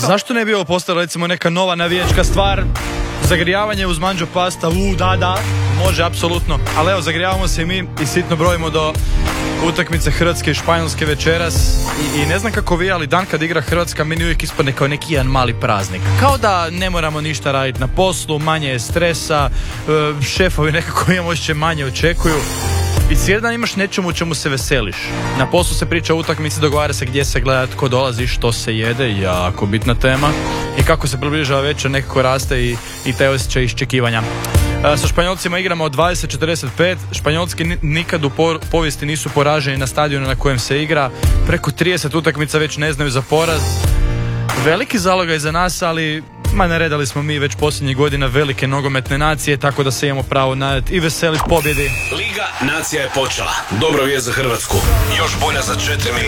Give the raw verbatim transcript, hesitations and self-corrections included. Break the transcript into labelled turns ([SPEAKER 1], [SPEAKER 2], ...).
[SPEAKER 1] Zašto ne bi ovo postala recimo neka nova navijačka stvar? Zagrijavanje uz manđo pasta, u da da, može apsolutno. Ali evo, zagrijavamo se i mi i sitno brojimo do utakmice Hrvatske i Španjolske večeras. I, i ne znam kako vi, ali dan kad igra Hrvatska meni uvijek ispadne kao neki jedan mali praznik. Kao da ne moramo ništa raditi na poslu, manje je stresa, šefovi nekako imamo osjećaj manje očekuju. I cijeli dan imaš nečemu u čemu se veseliš. Na poslu se priča o utakmici, dogovara se gdje se gleda, tko dolazi, što se jede, jako bitna tema. I kako se približava večer, nekako raste i, i taj osjećaj iščekivanja. E, sa Španjolcima igramo od dvadeset četrdeset pet. Španjolski nikad u povijesti nisu poraženi na stadionu na kojem se igra. Preko trideset utakmica već ne znaju za poraz. Veliki zalogaj za nas, ali ma naredali smo mi već posljednjih godina velike nogometne nacije, tako da se imamo pravo nadati i veseliti pobjedi.
[SPEAKER 2] Liga nacija je počela. Dobra vijest za Hrvatsku. Još bolja za četiri